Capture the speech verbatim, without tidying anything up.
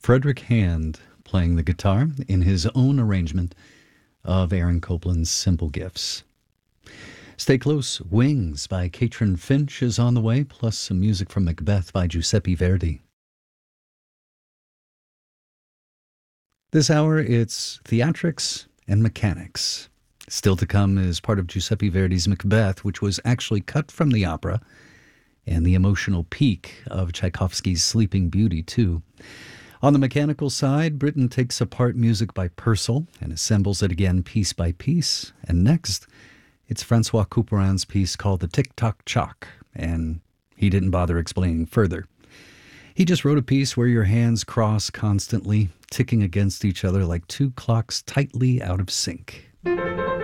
Frederick Hand playing the guitar in his own arrangement of Aaron Copland's Simple Gifts. Stay Close, Wings by Katrin Finch is on the way, plus some music from Macbeth by Giuseppe Verdi. This hour, it's theatrics and mechanics. Still to come is part of Giuseppe Verdi's Macbeth, which was actually cut from the opera, and the emotional peak of Tchaikovsky's Sleeping Beauty, too. On the mechanical side, Britten takes apart music by Purcell and assembles it again piece by piece. And next, it's Francois Couperin's piece called The Tick-Tock-Chock, and he didn't bother explaining further. He just wrote a piece where your hands cross constantly, ticking against each other like two clocks tightly out of sync.